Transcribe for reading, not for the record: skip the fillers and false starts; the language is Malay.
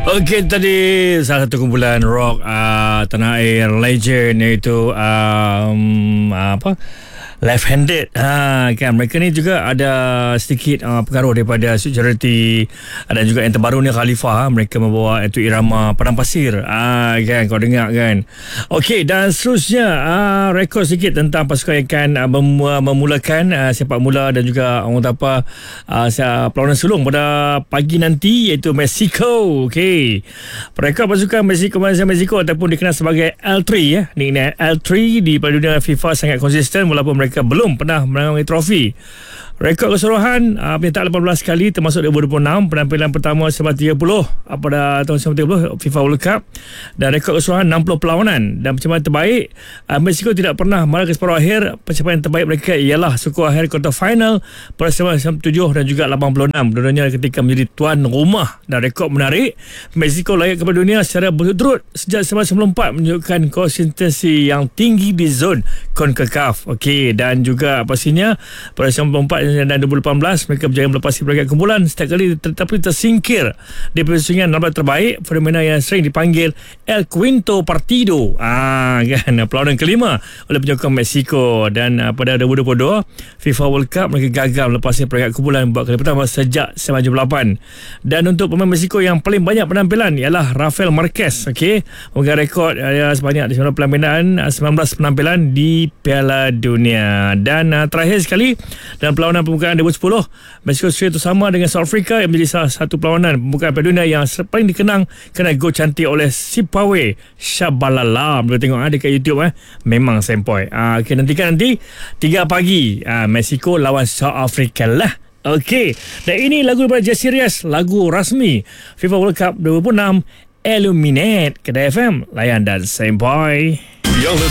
Okey, tadi salah satu kumpulan rock tanah air legend, iaitu Left Handed. Kan mereka ni juga ada sedikit pengaruh daripada Sweet Charity dan juga yang terbaru ni Khalifah. Mereka membawa itu irama Padang Pasir. Kan kau dengar kan. Okey, dan seterusnya rekod sedikit tentang pasukan yang akan memulakan sepak mula dan juga orang kata apa perlawanan sulung pada pagi nanti, iaitu Mexico. Okey, rekod pasukan Mexico ataupun dikenal sebagai L3 nickname L3 di Piala Dunia FIFA sangat konsisten walaupun mereka belum pernah menangi trofi. Rekod keseluruhan penyertaan 18 kali termasuk 2026, penampilan pertama selepas 30 pada tahun 1930 FIFA World Cup, dan rekod keseluruhan 60 perlawanan. Dan pencapaian terbaik, Mexico tidak pernah marah ke separuh akhir. Pencapaian terbaik mereka ialah skor akhir quarter final pada 97 dan juga 86, dua-duanya ketika menjadi tuan rumah. Dan rekod menarik, Mexico layak kepada dunia secara berturut-turut sejak 1994, menunjukkan konsistensi yang tinggi di zon CONCACAF. Okey, dan juga pastinya pada 1994 dan 2018 mereka berjaya melepasi peringkat kumpulan setiap kali, tetapi tersingkir di persaingan 16 terbaik, fenomena yang sering dipanggil El Quinto Partido kan, perlawanan kelima oleh penyokong Mexico. Dan pada 2022 FIFA World Cup mereka gagal melepasi peringkat kumpulan buat kali pertama sejak 1998. Dan untuk pemain Mexico yang paling banyak penampilan ialah Rafael Marquez. Okey, memegang rekod sebanyak 19 penampilan di Piala Dunia. Dan terakhir sekali, dalam perlawanan pembukaan 2010, Mexico Australia itu sama dengan South Africa yang menjadi salah satu perlawanan pembukaan Piala Dunia yang paling dikenang kerana gol cantik oleh Sipawe Shabalala. Boleh tengok dekat YouTube memang sempoi. Okay, nantikan nanti 3 pagi Mexico lawan South Africa lah. Okey, dan ini lagu daripada Jesse Reyes, lagu rasmi FIFA World Cup 2026, Illuminate. Kedai FM layan dan sempoi.